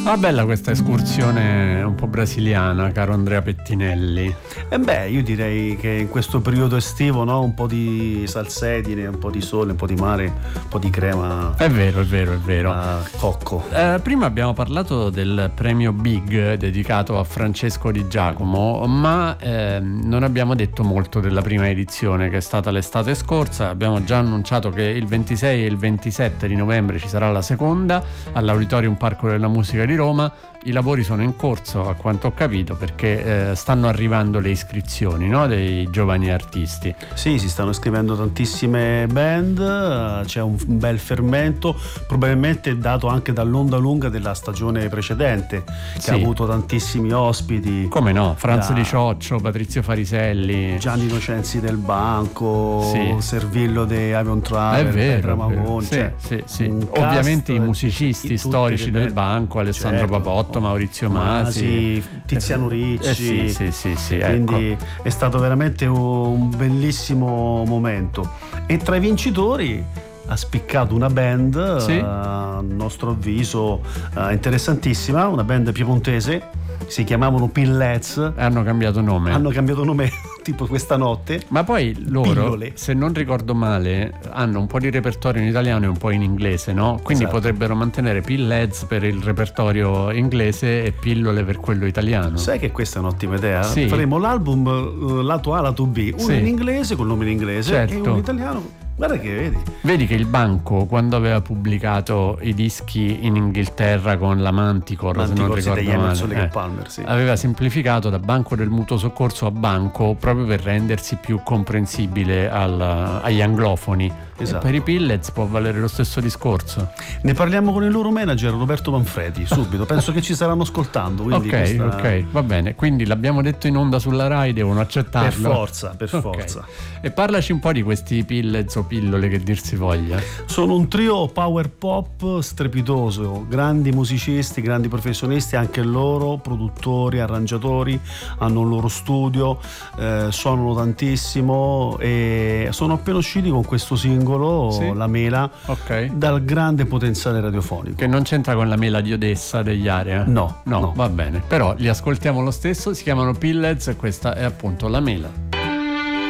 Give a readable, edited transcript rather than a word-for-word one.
Ah, bella questa escursione un po' brasiliana, caro Andrea Pettinelli. Io direi che in questo periodo estivo, no? Un po' di salsedine, un po' di sole, un po' di mare, un po' di crema. È vero. Cocco. Prima abbiamo parlato del premio Big dedicato a Francesco Di Giacomo, ma non abbiamo detto molto della prima edizione, che è stata l'estate scorsa. Abbiamo già annunciato che il 26 e il 27 di novembre ci sarà la seconda all'Auditorium Parco della Musica di Roma. I lavori sono in corso, a quanto ho capito, perché stanno arrivando le iscrizioni, no? Dei giovani artisti. Sì, si stanno iscrivendo tantissime band, c'è un bel fermento, probabilmente dato anche dall'onda lunga della stagione precedente, che ha avuto tantissimi ospiti. Come no? Franz Di Cioccio, Patrizio Fariselli, Gianni Innocenzi del Banco, Servillo di Avion Travel, è vero, Ramagoni, sì. Ovviamente i musicisti storici del Banco, Alessandro Papotto, Maurizio Masi, Tiziano Ricci. Sì, quindi ecco. è stato veramente un bellissimo momento. E tra i vincitori ha spiccato una band, a nostro avviso interessantissima, una band piemontese. Si chiamavano Pillez. Hanno cambiato nome tipo questa notte. Ma poi loro, Pillole. se non ricordo male, hanno un po' di repertorio in italiano e un po' in inglese, no? Quindi potrebbero mantenere Pillez per il repertorio inglese e Pillole per quello italiano. Sai che questa è un'ottima idea? Sì. Faremo l'album lato A, lato B, uno in inglese col nome in inglese e uno in italiano. Guarda che vedi che il Banco, quando aveva pubblicato i dischi in Inghilterra con la Manticore, se non ricordo male, Palmer, aveva semplificato da Banco del Mutuo Soccorso a Banco, proprio per rendersi più comprensibile agli anglofoni. Esatto. E per i Pillez può valere lo stesso discorso. Ne parliamo con il loro manager Roberto Manfredi subito. Penso che ci staranno ascoltando, quindi ok, va bene. Quindi l'abbiamo detto in onda sulla Rai, devono accettarlo. Per forza. E parlaci un po' di questi Pillez o Pillole, che dir si voglia. Sono un trio power pop strepitoso, grandi musicisti, grandi professionisti, anche loro produttori, arrangiatori, hanno un loro studio, suonano tantissimo e sono appena usciti con questo singolo, La Mela, dal grande potenziale radiofonico. Che non c'entra con La Mela di Odessa degli Area? No, va bene, però li ascoltiamo lo stesso. Si chiamano Pillez e questa è appunto La Mela.